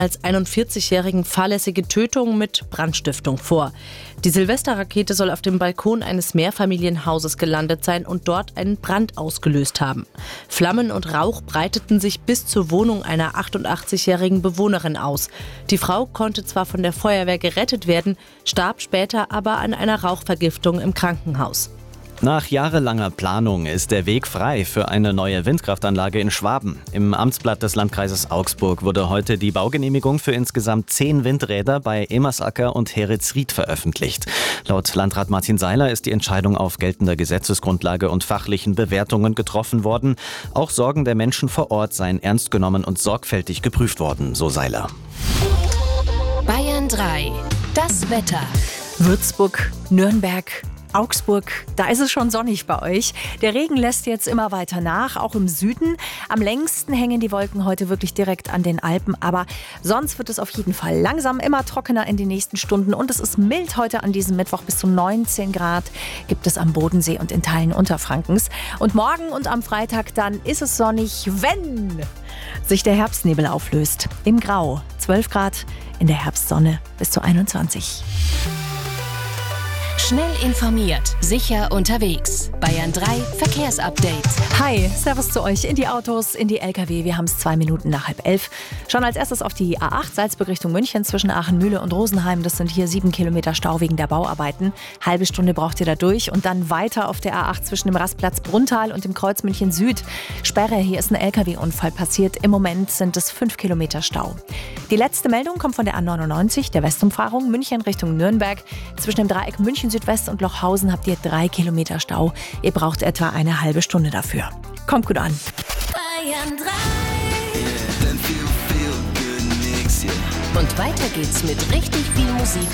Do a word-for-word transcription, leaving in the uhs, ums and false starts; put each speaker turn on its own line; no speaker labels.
als einundvierzigjährigen fahrlässige Tötung mit Brandstiftung vor. Die Silvesterrakete soll auf dem Balkon eines Mehrfamilienhauses gelandet sein und dort einen Brand ausgelöst haben. Flammen und Rauch breiteten sich bis zur Wohnung einer achtundachtzigjährigen Bewohnerin aus. Die Frau konnte zwar von der Feuerwehr gerettet werden, starb später aber an einer Rauchvergiftung im Krankenhaus.
Nach jahrelanger Planung ist der Weg frei für eine neue Windkraftanlage in Schwaben. Im Amtsblatt des Landkreises Augsburg wurde heute die Baugenehmigung für insgesamt zehn Windräder bei Emersacker und Heritzried veröffentlicht. Laut Landrat Martin Seiler ist die Entscheidung auf geltender Gesetzesgrundlage und fachlichen Bewertungen getroffen worden. Auch Sorgen der Menschen vor Ort seien ernst genommen und sorgfältig geprüft worden, so Seiler.
Bayern drei. Das Wetter.
Würzburg, Nürnberg, Augsburg, da ist es schon sonnig bei euch. Der Regen lässt jetzt immer weiter nach, auch im Süden. Am längsten hängen die Wolken heute wirklich direkt an den Alpen, aber sonst wird es auf jeden Fall langsam immer trockener in den nächsten Stunden und es ist mild heute an diesem Mittwoch. Bis zu neunzehn Grad gibt es am Bodensee und in Teilen Unterfrankens. Und morgen und am Freitag dann ist es sonnig, wenn sich der Herbstnebel auflöst. Im Grau zwölf Grad, in der Herbstsonne bis zu einundzwanzig.
Schnell informiert, sicher unterwegs. Bayern drei Verkehrsupdate.
Hi, Servus zu euch in die Autos, in die L K W. Wir haben es zwei Minuten nach halb elf. Schauen als erstes auf die A acht Salzburg Richtung München zwischen Aachenmühle und Rosenheim. Das sind hier sieben Kilometer Stau wegen der Bauarbeiten. Halbe Stunde braucht ihr da durch und dann weiter auf der A acht zwischen dem Rastplatz Brunntal und dem Kreuz München Süd. Sperre, hier ist ein L K W-Unfall passiert. Im Moment sind es fünf Kilometer Stau. Die letzte Meldung kommt von der A neunundneunzig, der Westumfahrung München Richtung Nürnberg. Zwischen dem Dreieck München Südwest und Lochhausen habt ihr drei Kilometer Stau. Ihr braucht etwa eine halbe Stunde dafür. Kommt gut an.
Bayern drei. Und weiter geht's mit richtig viel Musik